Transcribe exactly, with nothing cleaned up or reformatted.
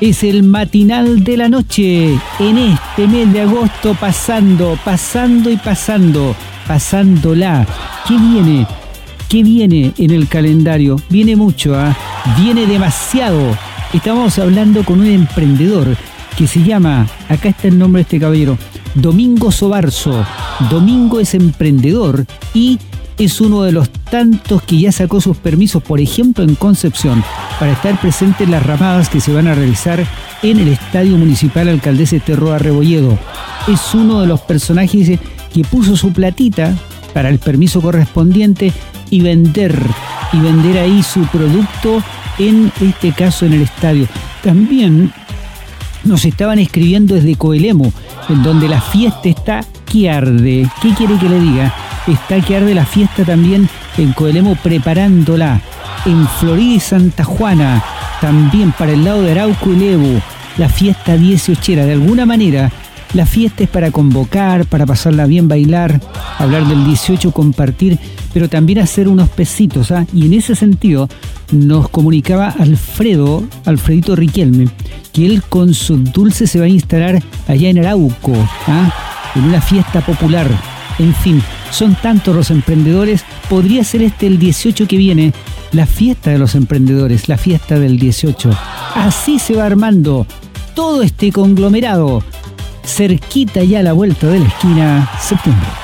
Es el matinal de la noche en este mes de agosto, pasando, pasando y pasando, pasándola. ¿Qué viene? ¿Qué viene en el calendario? Viene mucho, ¿ah? ¿eh? Viene demasiado. Estamos hablando con un emprendedor que se llama, acá está el nombre de este caballero, Domingo Sobarzo. Domingo es emprendedor y es uno de los tantos que ya sacó sus permisos, por ejemplo en Concepción, para estar presente en las ramadas que se van a realizar en el Estadio Municipal Alcaldesa Esterroa Rebolledo. Es uno de los personajes que puso su platita para el permiso correspondiente y vender, y vender ahí su producto, en este caso en el estadio. También nos estaban escribiendo desde Coelemu, en donde la fiesta está que arde. ¿Qué quiere que le diga? Está que arde la fiesta también en Coelemu, preparándola. En Florida y Santa Juana, también para el lado de Arauco y Lebu, la fiesta dieciochera. De alguna manera, la fiesta es para convocar, para pasarla bien, bailar, hablar del dieciocho, compartir, pero también hacer unos pesitos, ¿ah? Y en ese sentido nos comunicaba Alfredo, Alfredito Riquelme, que él con su dulce se va a instalar allá en Arauco, ¿ah? En una fiesta popular. En fin, son tantos los emprendedores. Podría ser este el dieciocho que viene, la fiesta de los emprendedores, la fiesta del dieciocho. Así se va armando todo este conglomerado. Cerquita ya a la vuelta de la esquina, septiembre.